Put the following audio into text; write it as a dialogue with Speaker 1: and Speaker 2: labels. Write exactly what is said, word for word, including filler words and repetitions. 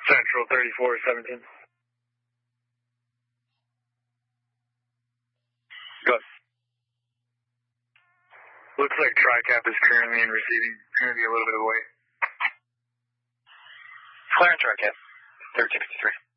Speaker 1: Central thirty-four seventeen. Go. Looks like TRICAP is currently in receiving. Going to be a little bit away.
Speaker 2: Clear and TRICAP. thirteen fifty-three.